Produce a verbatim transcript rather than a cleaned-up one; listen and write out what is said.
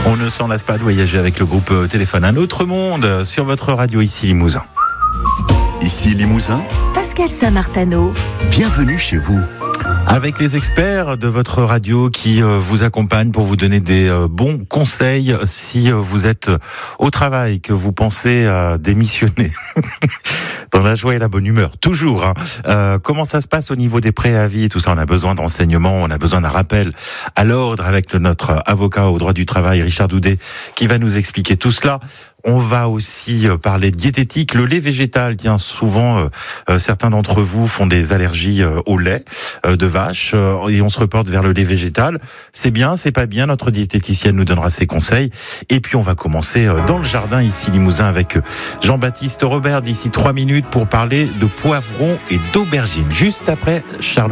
On ne s'en lasse pas de voyager avec le groupe Téléphone Un Autre Monde sur votre radio ici Limousin. Ici Limousin, Pascal Saint-Martano. Bienvenue chez vous. Avec les experts de votre radio qui vous accompagnent pour vous donner des bons conseils si vous êtes au travail, que vous pensez à démissionner. Dans la joie et la bonne humeur, toujours. Hein. Euh, comment ça se passe au niveau des préavis et tout ça? On a besoin d'enseignements, on a besoin d'un rappel à l'ordre avec le, notre avocat au droit du travail, Richard Doudet, qui va nous expliquer tout cela. On va aussi parler de diététique. Le lait végétal, tiens, souvent, euh, euh, certains d'entre vous font des allergies euh, au lait euh, de vache euh, et on se reporte vers le lait végétal. C'est bien, c'est pas bien. Notre diététicienne nous donnera ses conseils. Et puis, on va commencer euh, dans le jardin, ici, Limousin, avec Jean-Baptiste Robert, d'ici trois minutes, pour parler de poivrons et d'aubergines. Juste après Charlotte.